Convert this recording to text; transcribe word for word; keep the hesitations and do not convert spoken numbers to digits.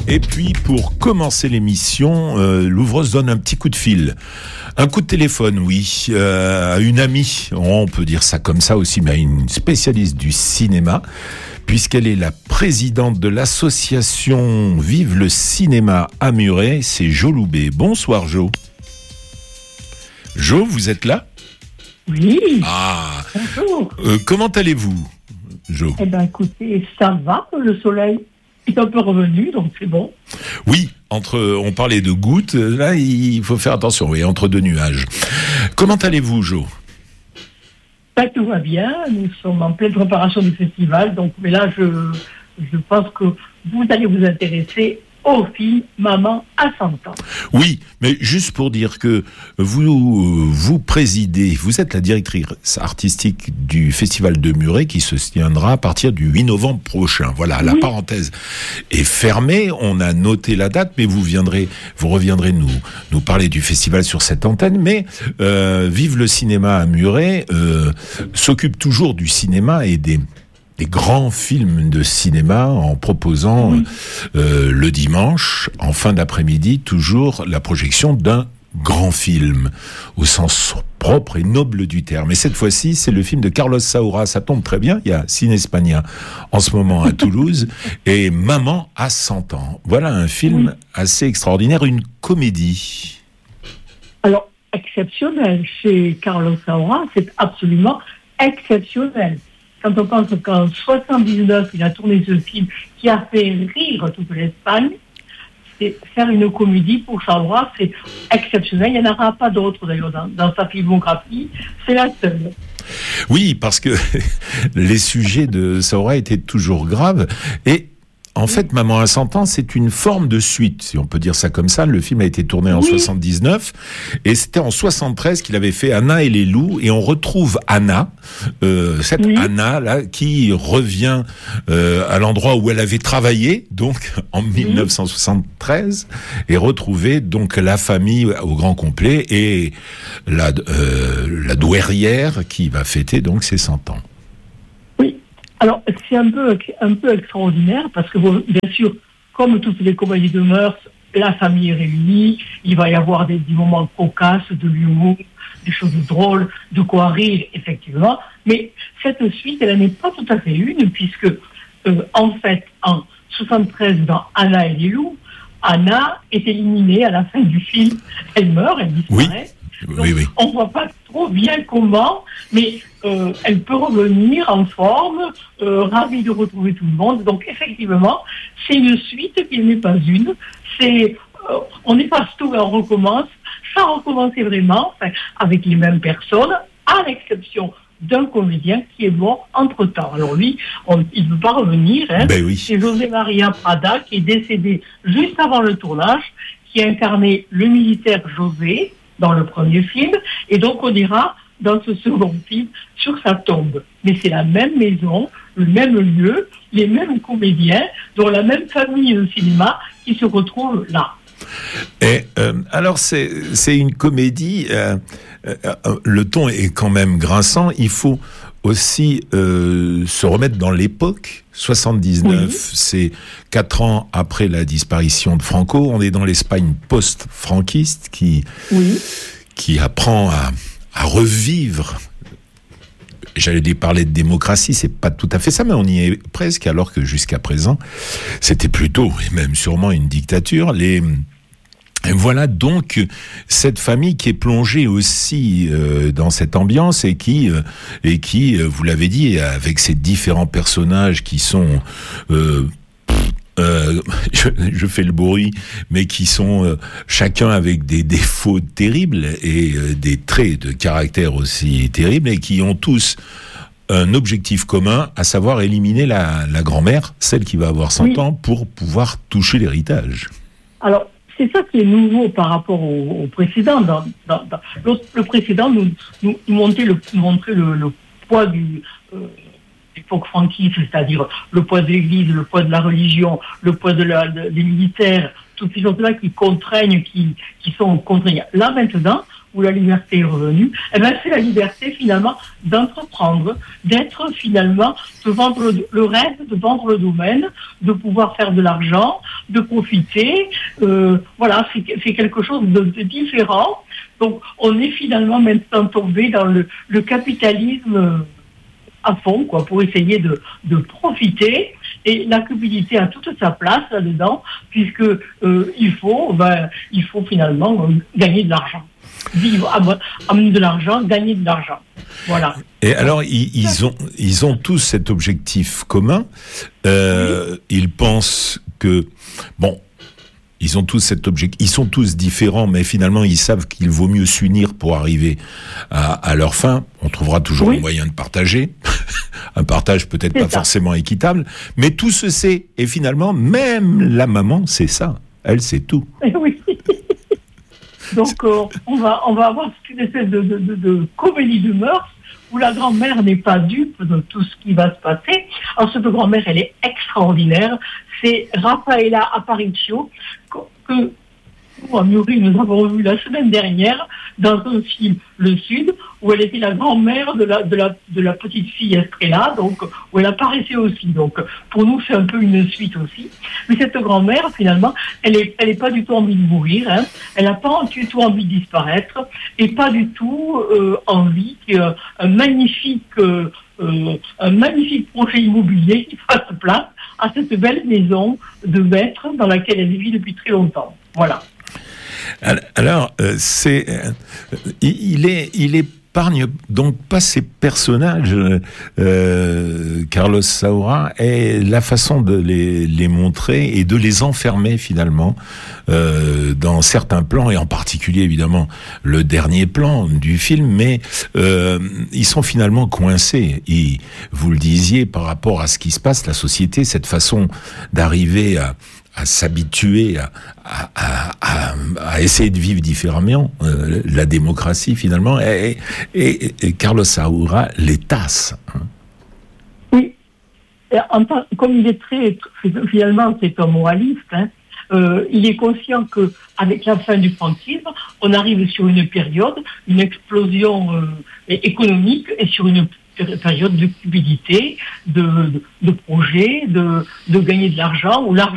Et puis, pour commencer l'émission, euh, l'ouvreuse donne un petit coup de fil. Un coup de téléphone, oui, euh, à une amie, on peut dire ça comme ça aussi, mais à une spécialiste du cinéma, puisqu'elle est la présidente de l'association Vive le cinéma à Muret, c'est Jo Loubet. Bonsoir Jo. Jo, vous êtes là ? Oui. Ah. Bonjour. Euh, comment allez-vous, Jo ? Eh bien, écoutez, ça va, le soleil est un peu revenu, donc c'est bon. Oui, entre, on parlait de gouttes, là, il faut faire attention, oui, entre deux nuages. Comment allez-vous, Jo ? Ben, tout va bien, nous sommes en pleine préparation du festival, donc, mais là, je, je pense que vous allez vous intéresser au film Maman à cent ans. Oui, mais juste pour dire que vous, vous présidez, vous êtes la directrice artistique du Festival de Muret qui se tiendra à partir du huit novembre prochain. Voilà, la oui. parenthèse est fermée, on a noté la date, mais vous viendrez, vous reviendrez nous, nous parler du festival sur cette antenne, mais euh, Vive le cinéma à Muret euh, s'occupe toujours du cinéma et des des grands films de cinéma en proposant oui. euh, le dimanche, en fin d'après-midi, toujours la projection d'un grand film, au sens propre et noble du terme. Et cette fois-ci, c'est le film de Carlos Saura. Ça tombe très bien, il y a Cine España en ce moment à Toulouse, et Maman à cent ans. Voilà un film oui. assez extraordinaire, une comédie. Alors, exceptionnel chez Carlos Saura, c'est absolument exceptionnel. Quand on pense qu'en soixante-dix-neuf, il a tourné ce film qui a fait rire toute l'Espagne, c'est faire une comédie pour Saura, c'est exceptionnel. Il n'y en aura pas d'autres d'ailleurs dans, dans sa filmographie. C'est la seule. Oui, parce que les sujets de Saura étaient toujours graves. Et en fait, Maman à cent ans, c'est une forme de suite, si on peut dire ça comme ça. Le film a été tourné en oui. soixante-dix-neuf, et c'était en soixante-treize qu'il avait fait Anna et les loups, et on retrouve Anna, euh, cette oui. Anna là, qui revient euh, à l'endroit où elle avait travaillé, donc en oui. dix-neuf cent soixante-treize, et retrouver donc la famille au grand complet et la euh, la douairière qui va fêter donc ses cent ans. Alors, c'est un peu, un peu extraordinaire parce que, bien sûr, comme toutes les comédies de mœurs, la famille est réunie, il va y avoir des, des moments cocasses, de l'humour, des choses drôles, de quoi rire, effectivement. Mais cette suite, elle n'est pas tout à fait une, puisque, euh, en fait, en soixante-treize, dans Anna et les loups, Anna est éliminée à la fin du film. Elle meurt, elle disparaît. Oui. Donc, oui, oui. on ne voit pas trop bien comment, mais euh, elle peut revenir en forme, euh, ravie de retrouver tout le monde. Donc effectivement, c'est une suite qui n'est pas une. C'est, euh, on efface tout et on recommence. Ça a recommencé vraiment, enfin, avec les mêmes personnes, à l'exception d'un comédien qui est mort entre-temps. Alors lui, on, il ne peut pas revenir. Hein. Ben oui. C'est José Maria Prada qui est décédé juste avant le tournage, qui a incarné le militaire José dans le premier film, et donc on ira dans ce second film sur sa tombe. Mais c'est la même maison, le même lieu, les mêmes comédiens, dont la même famille de cinéma qui se retrouve là. Et euh, alors c'est c'est une comédie. Euh, euh, le ton est quand même grinçant. Il faut aussi euh, se remettre dans l'époque. soixante-dix-neuf, oui. C'est quatre ans après la disparition de Franco. On est dans l'Espagne post-franquiste qui oui. qui apprend à, à revivre. J'allais dire parler de démocratie, c'est pas tout à fait ça, mais on y est presque, alors que jusqu'à présent, c'était plutôt, et même sûrement une dictature. Les Voilà donc cette famille qui est plongée aussi euh, dans cette ambiance et qui, euh, et qui, euh, vous l'avez dit, avec ces différents personnages qui sont... Euh, Euh, je, je fais le bruit, mais qui sont euh, chacun avec des défauts terribles et euh, des traits de caractère aussi terribles, et qui ont tous un objectif commun, à savoir éliminer la, la grand-mère, celle qui va avoir cent oui. ans, pour pouvoir toucher l'héritage. Alors, c'est ça qui est nouveau par rapport au, au précédent. Dans, dans, dans, le, le précédent nous, nous montrait le, montrait le, le poids du... Euh, l'époque franquiste, c'est-à-dire le poids de l'Église, le poids de la religion, le poids de la, de, des militaires, toutes ces choses-là qui contraignent, qui, qui sont contraignants. Là, maintenant, où la liberté est revenue, eh ben, c'est la liberté finalement d'entreprendre, d'être finalement, de vendre le rêve, de vendre le domaine, de pouvoir faire de l'argent, de profiter. Euh, voilà, c'est, c'est quelque chose de, de différent. Donc, on est finalement maintenant tombé dans le, le capitalisme à fond, quoi, pour essayer de, de profiter. Et la cupidité a toute sa place là-dedans, puisque euh, il faut, ben, il faut finalement euh, gagner de l'argent, vivre, amener de l'argent, gagner de l'argent. Voilà. Et alors, ils, ils ont, ils ont tous cet objectif commun. Euh, oui. Ils pensent que, bon. Ils ont tous cet objectif. Ils sont tous différents, mais finalement, ils savent qu'il vaut mieux s'unir pour arriver à, à leur fin. On trouvera toujours oui. le moyen de partager. Un partage peut-être c'est pas ça. Forcément équitable, mais tout se sait. Et finalement, même la maman, c'est ça. Elle sait tout. Oui. Donc, euh, on va, on va avoir une espèce de, de, de, de comédie de mœurs où la grand-mère n'est pas dupe de tout ce qui va se passer. Alors, cette grand-mère, elle est extraordinaire. C'est Raffaella Aparicio, que, que nous, à Muri, nous avons vu la semaine dernière dans un film, Le Sud, où elle était la grand-mère de la, de la, de la petite fille Estrella, donc, où elle apparaissait aussi. Donc, pour nous, c'est un peu une suite aussi. Mais cette grand-mère, finalement, elle n'est elle est pas du tout envie de mourir, hein. Elle n'a pas du tout envie de disparaître, et pas du tout euh, envie qu'un un magnifique, euh, euh, un magnifique projet immobilier qui fasse place à cette belle maison de maître dans laquelle elle vit depuis très longtemps. Voilà. Alors, euh, c'est, euh, il est, il épargne donc pas ces personnages, euh, Carlos Saura, et la façon de les, les montrer et de les enfermer finalement euh, dans certains plans, et en particulier évidemment le dernier plan du film, mais euh, ils sont finalement coincés. Et vous le disiez par rapport à ce qui se passe, la société, cette façon d'arriver à à s'habituer à, à, à, à essayer de vivre différemment, euh, la démocratie finalement, et, et, et Carlos Saura les tasse. Hein. Oui, et en, comme il est très, finalement c'est un moraliste, hein, euh, il est conscient que avec la fin du franquisme, on arrive sur une période, une explosion euh, économique et sur une période de cupidité, de, de, de projets, de, de gagner de l'argent, où l'argent